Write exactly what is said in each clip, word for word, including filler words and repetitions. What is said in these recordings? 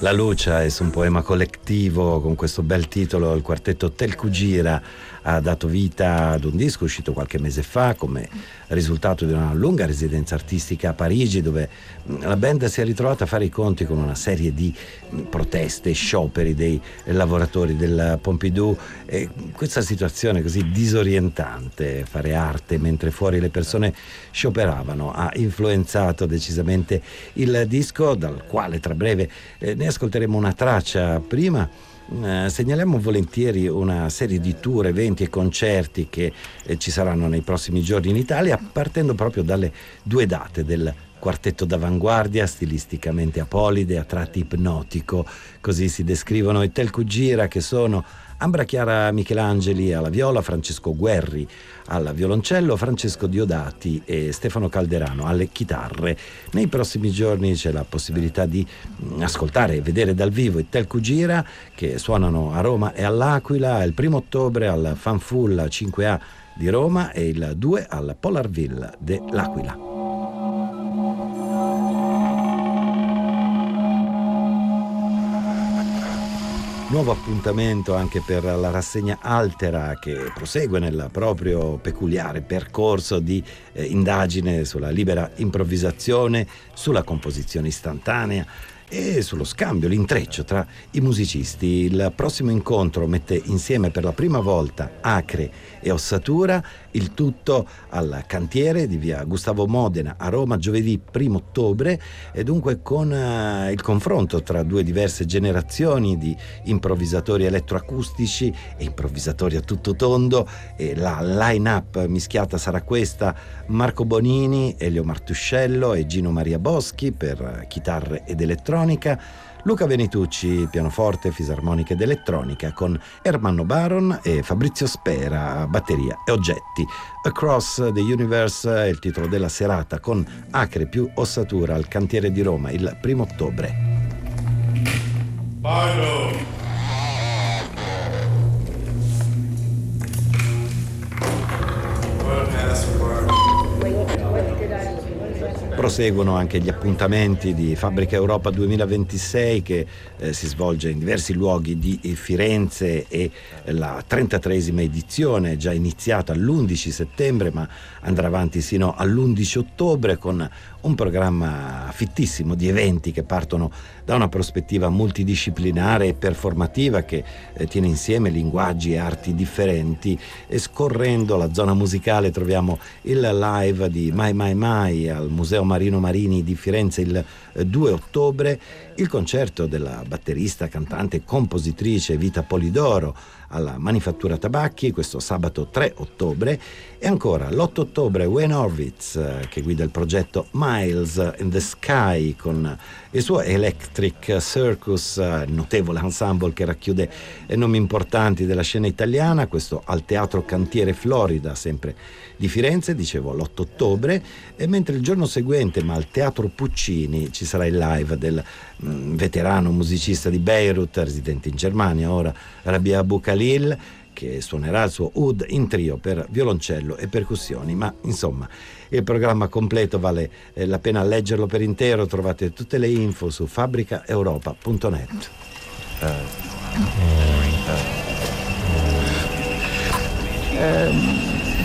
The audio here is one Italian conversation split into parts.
La Lucia è un poema collettivo con questo bel titolo. Il quartetto Telkugira ha dato vita ad un disco uscito qualche mese fa come risultato di una lunga residenza artistica a Parigi, dove la band si è ritrovata a fare i conti con una serie di proteste e scioperi dei lavoratori del Pompidou, e questa situazione così disorientante, fare arte mentre fuori le persone scioperavano, ha influenzato decisamente il disco, dal quale tra breve eh, ne ascolteremo una traccia. Prima eh, segnaliamo volentieri una serie di tour, eventi e concerti che eh, ci saranno nei prossimi giorni in Italia, partendo proprio dalle due date del quartetto d'avanguardia, stilisticamente apolide, a tratti ipnotico, così si descrivono i Telkugira, che sono Ambra Chiara Michelangeli alla viola, Francesco Guerri al violoncello, Francesco Diodati e Stefano Calderano alle chitarre. Nei prossimi giorni c'è la possibilità di ascoltare e vedere dal vivo i Telkugira, che suonano a Roma e all'Aquila il primo ottobre al Fanfull cinque A di Roma e il due al Polarville dell'Aquila. Nuovo appuntamento anche per la rassegna Altera, che prosegue nel proprio peculiare percorso di eh, indagine sulla libera improvvisazione, sulla composizione istantanea e sullo scambio, l'intreccio tra i musicisti. Il prossimo incontro mette insieme per la prima volta Acre e Ossatura, il tutto al Cantiere di via Gustavo Modena a Roma giovedì primo ottobre, e dunque con uh, il confronto tra due diverse generazioni di improvvisatori elettroacustici e improvvisatori a tutto tondo. E la line-up mischiata sarà questa: Marco Bonini, Elio Martuscello e Gino Maria Boschi per chitarre ed elettronica, Luca Venitucci pianoforte, fisarmonica ed elettronica, con Ermanno Baron e Fabrizio Spera batteria e oggetti. Across the Universe è il titolo della serata, con Acre più Ossatura al Cantiere di Roma il primo ottobre. Parlo. Proseguono anche gli appuntamenti di Fabbrica Europa duemilaventisei, che eh, si svolge in diversi luoghi di Firenze, e la trentatreesima edizione è già iniziata l'undici settembre, ma andrà avanti sino all'undici ottobre con un programma fittissimo di eventi che partono da una prospettiva multidisciplinare e performativa che eh, tiene insieme linguaggi e arti differenti. E scorrendo la zona musicale troviamo il live di Mai Mai Mai al Museo Marino Marini di Firenze il due ottobre, il concerto della batterista, cantante e compositrice Vita Polidoro alla Manifattura Tabacchi questo sabato tre ottobre, e ancora l'otto ottobre Wayne Horvitz, che guida il progetto Miles in the Sky con il suo Electric Circus, notevole ensemble che racchiude nomi importanti della scena italiana, questo al Teatro Cantiere Florida, sempre di Firenze, dicevo l'otto ottobre. E mentre il giorno seguente, ma al Teatro Puccini, ci sarà il live del mh, veterano musicista di Beirut, residente in Germania ora, Rabia Abu Khalil, che suonerà il suo Oud in trio per violoncello e percussioni. Ma insomma, il programma completo vale eh, la pena leggerlo per intero. Trovate tutte le info su fabbrica europa punto net. Uh, uh, uh. Um.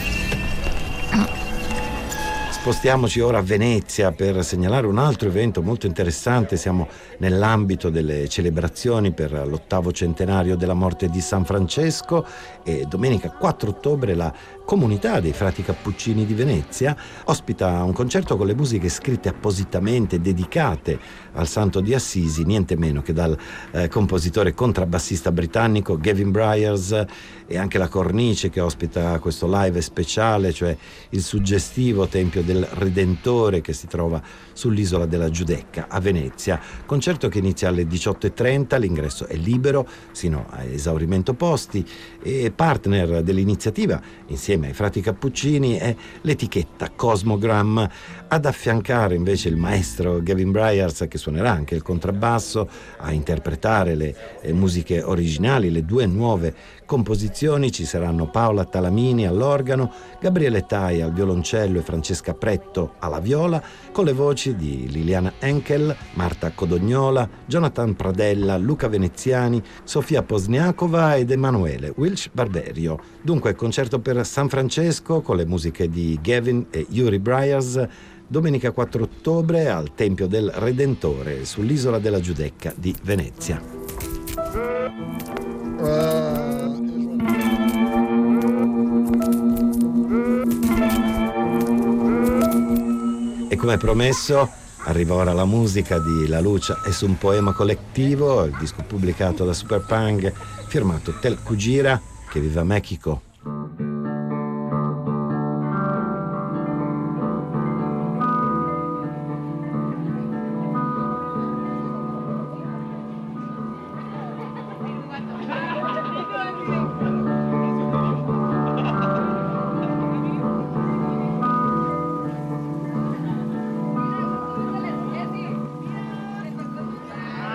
Spostiamoci ora a Venezia per segnalare un altro evento molto interessante. Siamo nell'ambito delle celebrazioni per l'ottavo centenario della morte di San Francesco, e domenica quattro ottobre la comunità dei frati cappuccini di Venezia ospita un concerto con le musiche scritte appositamente dedicate al santo di Assisi, niente meno che dal eh, compositore contrabbassista britannico Gavin Bryars, e anche la cornice che ospita questo live speciale, cioè il suggestivo Tempio del Redentore che si trova sull'isola della Giudecca a Venezia. Concerto che inizia alle diciotto e trenta, l'ingresso è libero sino a esaurimento posti, e partner dell'iniziativa insieme ai frati cappuccini è l'etichetta Cosmogram, ad affiancare invece il maestro Gavin Bryars, che suonerà anche il contrabbasso, a interpretare le eh, musiche originali, le due nuove composizioni. Ci saranno Paola Talamini all'organo, Gabriele Tai al violoncello e Francesca interpretto alla viola con le voci di Liliana Henkel, Marta Codognola, Jonathan Pradella, Luca Veneziani, Sofia Posniakova ed Emanuele Wilch Barberio. Dunque concerto per San Francesco con le musiche di Gavin e Yuri Bryars, domenica quattro ottobre al Tempio del Redentore sull'isola della Giudecca di Venezia. E come promesso arriva ora la musica di La Lucha es un poema collettivo, il disco pubblicato da Superpunk firmato Tel Kujira. Che viva Mexico!